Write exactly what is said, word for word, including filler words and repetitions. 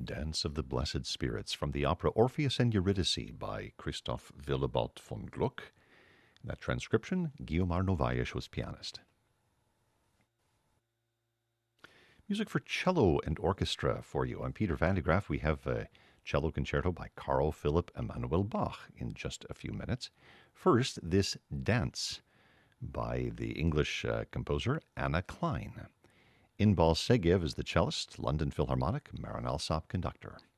Dance of the Blessed Spirits from the opera Orpheus and Eurydice by Christoph Willibald von Gluck. In that transcription, Guillaume Novaes was pianist. Music for cello and orchestra for you. I'm Peter Van de Graaf. We have a cello concerto by Carl Philipp Emanuel Bach in just a few minutes. First, this Dance by the English uh, composer Anna Klein. Inbal Segev is the cellist, London Philharmonic, Marin Alsop conductor.